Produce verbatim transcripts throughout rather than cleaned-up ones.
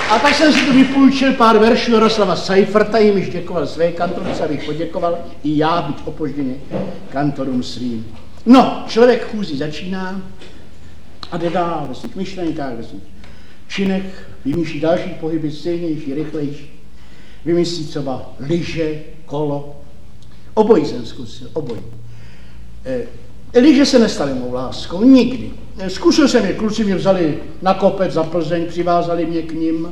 A tak jsem si tu vypůjčil pár veršů Jaroslava Seiferta, jimiž děkoval své kantorce, abych poděkoval i já, byť opožděně, kantorům svým. No, člověk chůzí začíná a jde dál ve svých myšlenkách, ve svých činech, vymýšlí další pohyby, silnější, rychlejší. Vymyslí třeba lyže, kolo. Obojí jsem zkusil, obojí. E, lyže se nestaly mou láskou, nikdy. E, zkusil jsem je, kluci mě vzali na kopec za Plzeň, přivázali mě k nim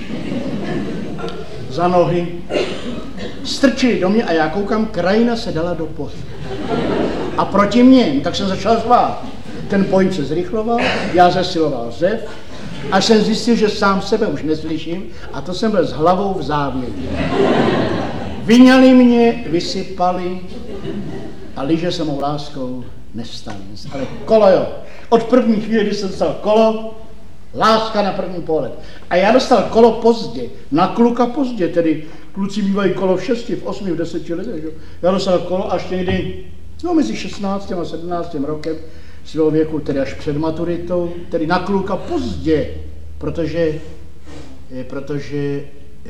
za nohy, strčili do mě a já koukám, krajina se dala do pohybu. A proti mně, tak jsem začal zvát. Ten pohyb se zrychloval, já zesiloval řev, až jsem zjistil, že sám sebe už neslyším a to jsem byl s hlavou v závěti. Vyňali mě, vysypali a lyže se mou láskou nestaly. Ale kolo jo. Od první chvíli, kdy jsem dostal kolo, láska na první pohled. A já dostal kolo pozdě, na kluka pozdě, tedy kluci mývají kolo v šesti, v osmi, v deseti letech. Já dostal kolo až někdy, no mezi šestnáctým a sedmnáctým rokem svého věku, tedy až před maturitou, tedy na kluka pozdě, protože, protože,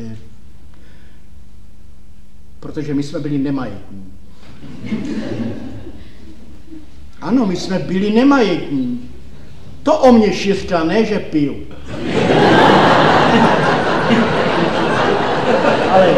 protože my jsme byli nemajetní. Ano, my jsme byli nemajetní. To o mě šiřka, ne, že piju. Ale...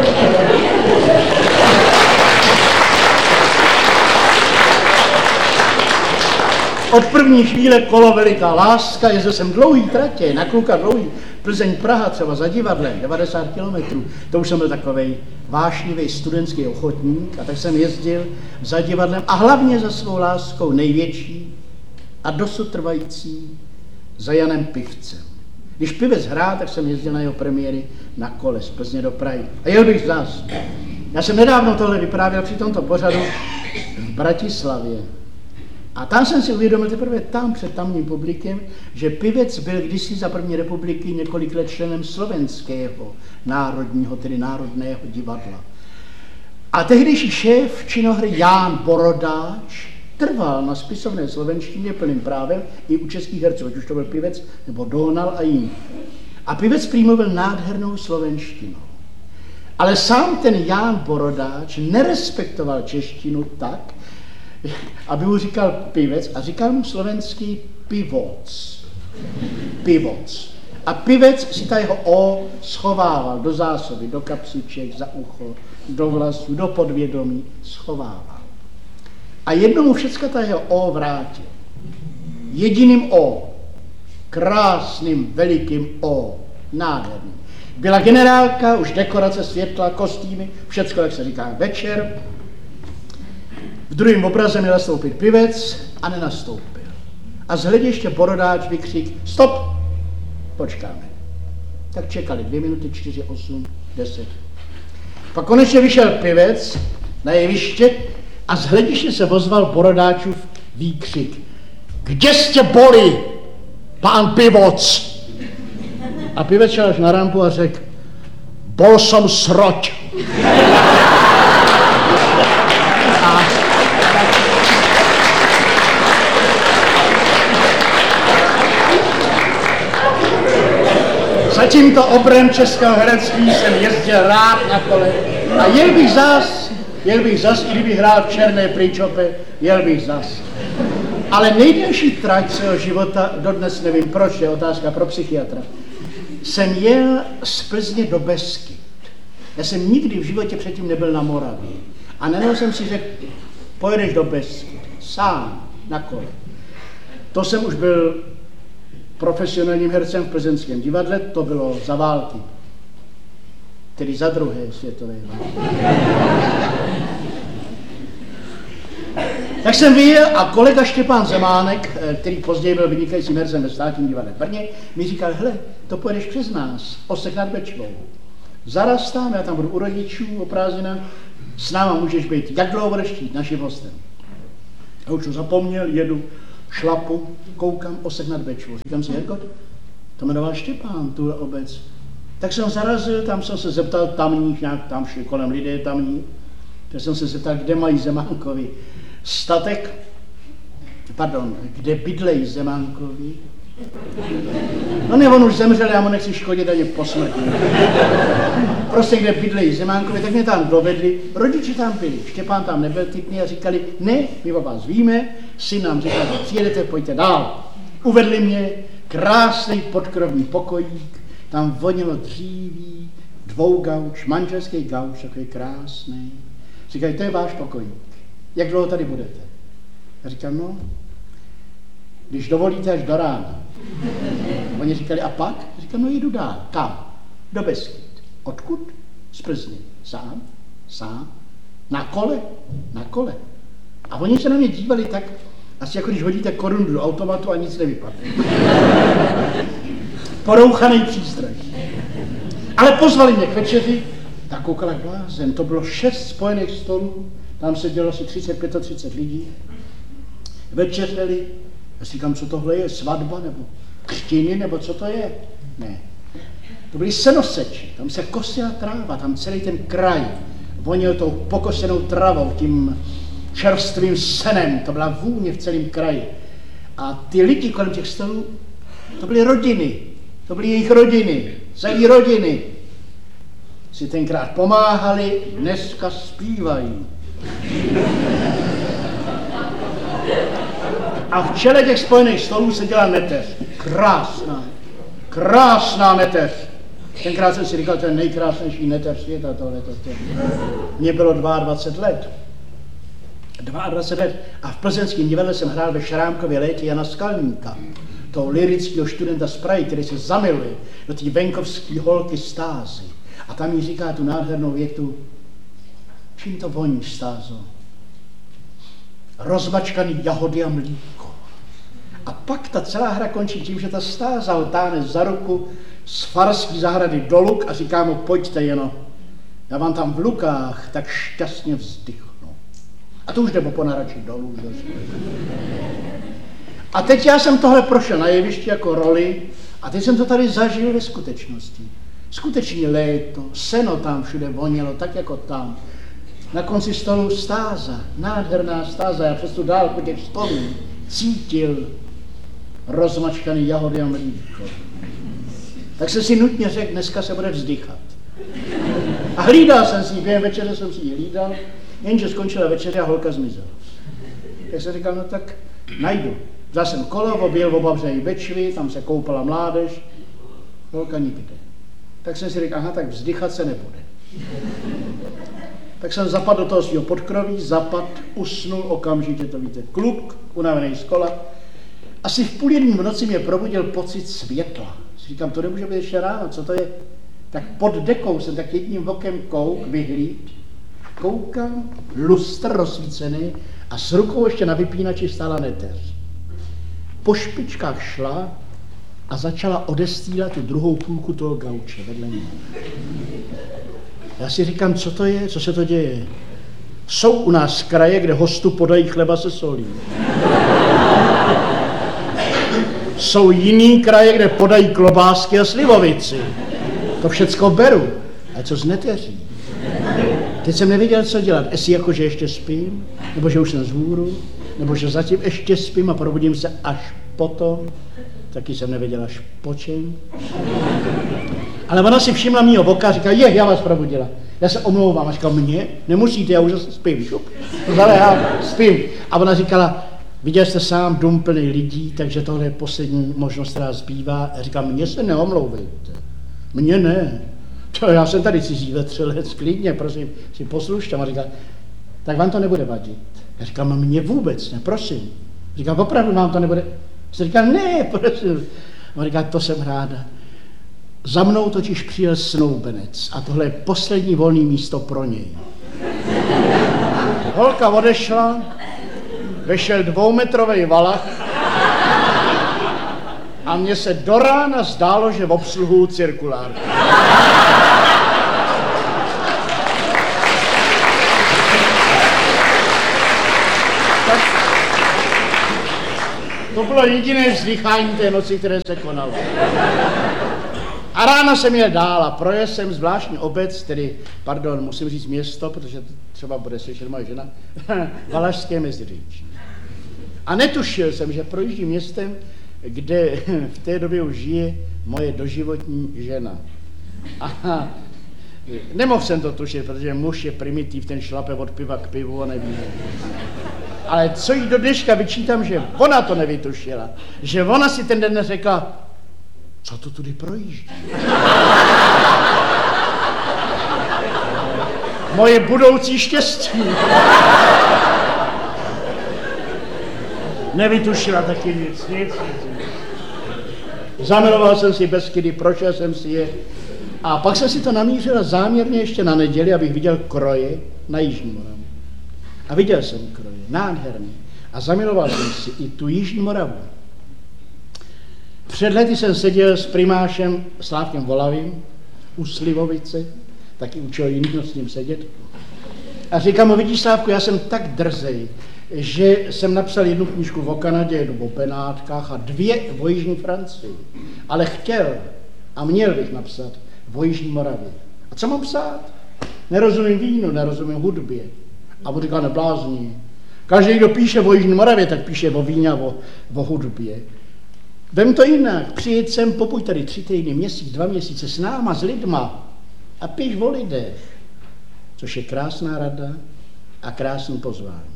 Od první chvíle kolo veliká láska, jezdil jsem dlouhý tratě, na kluka dlouhý, Plzeň, Praha třeba za divadlem, devadesát kilometrů, to už jsem byl takovej vášnivý studentský ochotník a tak jsem jezdil za divadlem a hlavně za svou láskou největší a dosud trvající za Janem Pivcem. Když Pivec hrál, tak jsem jezdil na jeho premiéry na kole z Plzně do Prahy a jel bych zás. Já jsem nedávno tohle vyprávěl při tomto pořadu v Bratislavě. A tam jsem si uvědomil teprve tam před tamním publikem, že Pivec byl kdysi za první republiky několik let členem slovenského národního, tedy národného divadla. A tehdejší šéf činohry Ján Borodáč trval na spisovné slovenštině plným právem i u českých herců, ať už to byl Pivec nebo Dohnal a jiný. A Pivec prý mluvil nádhernou slovenštinou. Ale sám ten Ján Borodáč nerespektoval češtinu tak, aby mu říkal Pivec a říkal mu slovenský pivoc. Pivoc. A Pivec si ta jeho O schovával do zásoby, do kapsiček, za ucho, do vlasů, do podvědomí, schovával. A jednomu všecka ta jeho O vrátil. Jediným O. Krásným, velikým O. Nádherným. Byla generálka, už dekorace, světla, kostýmy, všecko, jak se říká, večer. V druhém obraze měl nastoupit Pivec a nenastoupil. A z hlediště Borodáč vykřik, stop, počkáme. Tak čekali dvě minuty, čtyři, osm, deset. Pak konečně vyšel Pivec na jeviště a z hlediště se ozval Borodáčův výkřik. Kde jste boli, pán Pivoc? A Pivec šel až na rampu a řekl, bol som sroť. A za tímto obrem českého herectví jsem jezdil rád na kole a jel bych zas, jel bych zas, i kdybych hrál v Černé príčope, jel bych zas. Ale nejdelší trať svého života, dodnes nevím proč, je otázka pro psychiatra, jsem jel z Plzně do Beskyt. Já jsem nikdy v životě předtím nebyl na Moravě. A najednou jsem si řekl, pojedeš do Beskyt, sám, na kole. To jsem už byl profesionálním hercem v plzeňském divadle, to bylo za války, tedy za druhé světové války. Tak jsem vyjel a kolega Štěpán Zemánek, který později byl vynikajícím hercem ve Státním divadle v Brně, mi říkal, hele, to pojedeš přes nás, Osek nad Bečvou. Zaraz tam, já tam budu u rodičů o prázdninách, s náma můžeš být, jak dlouho budeš chtít, naším hostem. A už to zapomněl, jedu, šlapu, koukám, Osek nad Bečvou. Říkám si, jako, to jmenoval Štěpán, tuhle obec. Tak jsem zarazil, tam jsem se zeptal tamních, nějak tam šli kolem lidé tamní, tak jsem se zeptal, kde mají Zemánkovi statek, pardon, kde bydlejí Zemánkovi No ne, on už zemřel, já mu nechci škodit ani po smrti. Prostě kde bydlejí Zemánkovi, tak mě tam dovedli, rodiče tam byli, Štěpán tam nebyl ty dny a říkali, ne, my o vás víme, syn nám říkal, že přijedete, pojďte dál. Uvedli mě, krásný podkrovní pokojík, tam vonilo dříví, dvou gauč, manželský gauč, takový krásný. Říkají, to je váš pokojík, jak dlouho tady budete? Já říkám, no, když dovolíte až do rána. Oni říkali, a pak? Říkám, no jdu dál. Kam? Do Beskyd. Odkud? Z Plzně. Sám? Sám? Na kole? Na kole. A oni se na mě dívali tak, asi jako když hodíte korunu do automatu a nic nevypadne. Porouchaný přístroj. Ale pozvali mě k večeři, tak koukala blázen. To bylo šest spojených stolů, tam sedělo asi třicet, třicet pět lidí. Večeřeli. Já si říkám, co tohle je, svatba nebo křtiny, nebo co to je? Ne. To byly senoseči, tam se kosila tráva, tam celý ten kraj vonil tou pokosenou travou, tím čerstvým senem, to byla vůně v celém kraji. A ty lidi kolem těch stolů, to byly rodiny, to byly jejich rodiny, celý rodiny. Si tenkrát pomáhali, dneska zpívají. A v čele těch spojených stolů seděla neteř. Krásná, krásná neteř. Tenkrát jsem si říkal, to je nejkrásnější neteř světa, tohleto. Mně bylo dvacet dva let. dvacet dva let. A v plzeňském divadle jsem hrál ve Šrámkově létě Jana Skalníka, toho lyrického studenta z Prahy, který se zamiluje do té venkovské holky Stázy. A tam jí říká tu nádhernou větu, čím to voní, Stázo? Rozmačkaný jahody a mlíko. A pak ta celá hra končí tím, že ta Stáza ho táhne za ruku z farský zahrady do Luk a říká mu, pojďte jeno, já vám tam v Lukách tak šťastně vzdychnu. A to už jde po narači dolů. A teď já jsem tohle prošel na jevišti jako roli a teď jsem to tady zažil ve skutečnosti. Skutečně léto, seno tam všude vonělo, tak jako tam. Na konci stolu Stáza, nádherná Stáza, já přes tu dálku těch stolů cítil rozmačkaný jahody a mlíko. Tak jsem si nutně řekl, dneska se bude vzdychat. A hlídal jsem si, během večeře jsem si ji hlídal, jenže skončila večeře a holka zmizela. Tak jsem říkal, no tak najdu. Vzal jsem kolo, objel v Obavřejí Bečvy, tam se koupala mládež, holka nikde. Tak jsem si řekl, aha, tak vzdychat se nebude. Tak jsem zapadl do toho svého podkroví, zapad, usnul okamžitě, to víte, kluk, unavený z kola. Asi v půl jedný v noci mě probudil pocit světla. Říkám, to nemůže být ještě ráno, co to je? Tak pod dekou jsem tak jedním okem kouk, vyhlíd, koukám, lustr rozsvícený a s rukou ještě na vypínači stála neteř. Po špičkách šla a začala odestýlat tu druhou půlku toho gauče vedle mě. Já si říkám, co to je, co se to děje. Jsou u nás kraje, kde hostu podají chleba se solí. Jsou jiný kraje, kde podají klobásky a slivovici. To všecko beru. A co z neteří? Teď jsem nevěděl, co dělat. Jestli jako, že ještě spím, nebo že už jsem zvůru, nebo že zatím ještě spím a probudím se až potom. Taky jsem nevěděl až po čem. Ale ona si všimla mýho voka a říká, je, já vás probudila. Já se omlouvám. A říkal, mě? Nemusíte, já už spím. Šup. Ale já spím. A ona říkala, viděl jste sám dům plný lidí, takže tohle je poslední možnost, která zbývá. A říkám, mně se neomlouvejte. Mně ne. To já jsem tady cizí vetřelec, klidně, prosím, si poslušte. A říká, tak vám to nebude vadit. Já říkám, mně vůbec ne, prosím. Říkám, opravdu vám to nebude. Jsem říkal, ne, prosím. A říká, to jsem ráda. Za mnou totiž přijel snoubenec a tohle je poslední volné místo pro něj. Holka odešla, vešel dvoumetrový valach a mně se do rána zdálo, že obsluhuju cirkulárku. To bylo jediné vzdychání té noci, které se konalo. A ráno jsem jel dál a projel jsem zvláštní obec, tedy, pardon, musím říct město, protože třeba bude slyšet moje žena, Valašské Meziříčí. A netušil jsem, že projíždím městem, kde v té době už žije moje doživotní žena. A nemohl jsem to tušit, protože muž je primitiv, ten šlape od piva k pivu a neví. Ale co jí do dneška vyčítám, že ona to nevytušila. Že ona si ten den řekla, co to tudy projíždí. Moje budoucí štěstí. Nevytušila taky nic, nic, nic. Zamiloval jsem si Beskydy, prošel jsem si je a pak jsem si to namířila záměrně ještě na neděli, abych viděl kroje na Jižní Moravu. A viděl jsem kroje, nádherný. A zamiloval jsem si i tu Jižní Moravu. Před lety jsem seděl s primášem Slávkem Volavým u Slivovice, taky u čeho jiného s ním sedět. A říkám mu, vidíš Slávku, já jsem tak drzej, že jsem napsal jednu knížku o Kanadě, jednu o Benátkách a dvě o Jižní Francii. Ale chtěl a měl bych napsat o Jižní Moravě. A co mám psát? Nerozumím vínu, nerozumím hudbě. A on říká, neblázni. Každý, kdo píše o Jižní Moravě, tak píše o víně a o, o hudbě. Vem to jinak, přijeď sem, popuj tady tři týdny, měsíc, dva měsíce s náma, s lidma a píš o lidech. Což je krásná rada a krásný pozvání.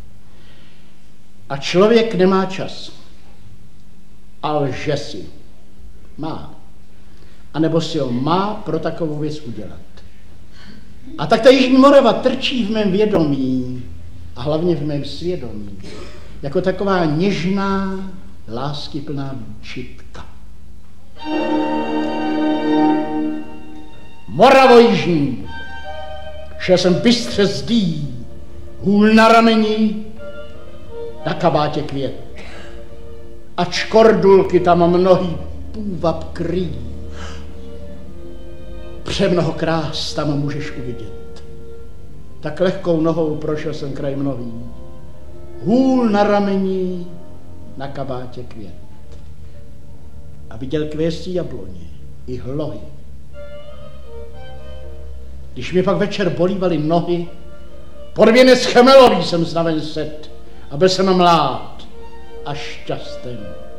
A člověk nemá čas. A lže si. Má. A nebo si ho má pro takovou věc udělat. A tak ta Jižní Morava trčí v mém vědomí a hlavně v mém svědomí. Jako taková něžná, láskyplná čitka. Moravo jižní. Šel jsem bystře zdí, hůl na rameni, na kabátě květ. A čkordulky tam mnohý půvab kryjí. Přemnoho krás tam můžeš uvidět. Tak lehkou nohou prošel jsem kraj mnohý. Hůl na rameni, na kabátě květ. A viděl kvěstí jabloně i hlohy. Když mi pak večer bolívaly nohy, pod věnec chemelový jsem znaven set a byl jsem mlád a šťasten.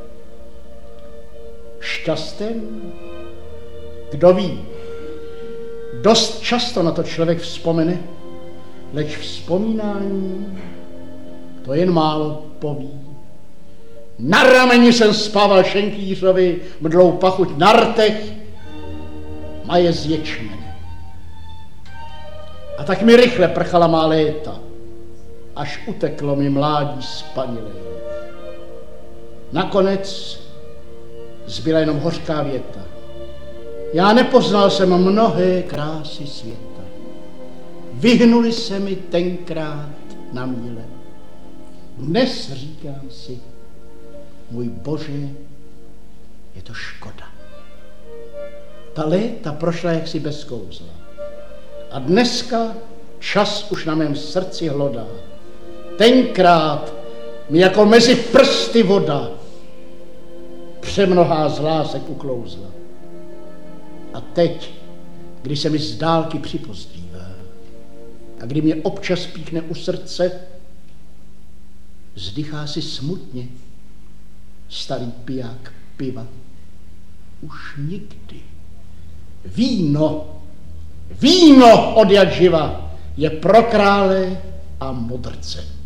Šťasten? Kdo ví? Dost často na to člověk vzpomene, leč vzpomínání to jen málo poví. Na rameni jsem spával šenkýřovi mdlou pachuť na rtech, maje z ječmene. A tak mi rychle prchala má léta, až uteklo mi mládí spanilé. Nakonec zbyla jenom hořká věta. Já nepoznal jsem mnohé krásy světa. Vyhnuli se mi tenkrát na míle. Dnes říkám si, můj Bože, je to škoda. Ta léta prošla jaksi bez kouzla. A dneska čas už na mém srdci hlodá. Tenkrát mi jako mezi prsty voda přemnohá z lásek uklouzla. A teď, když se mi z dálky připozdívá a kdy mě občas píchne u srdce, vzdychá si smutně starý piják piva. Už nikdy. Víno, víno od jak živa je pro krále a modrce.